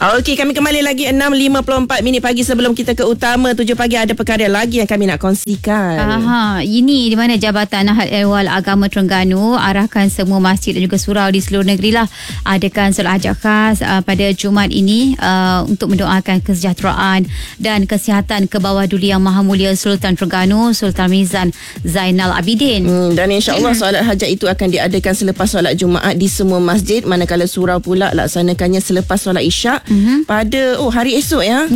Okey, kami kembali lagi 6.54 pagi sebelum kita ke utama 7 pagi. Ada perkara lagi yang kami nak kongsikan. Ini di mana Jabatan Nasihat Ehwal Agama Terengganu arahkan semua masjid dan juga surau di seluruh negeri lah adakan solat hajat khas pada Jumaat ini untuk mendoakan kesejahteraan dan kesihatan ke bawah duli Yang Maha Mulia Sultan Terengganu Sultan Mizan Zainal Abidin. Dan insya-Allah solat hajat itu akan diadakan selepas solat Jumaat di semua masjid, manakala surau pula laksanakannya selepas solat Isyak pada hari esok ya.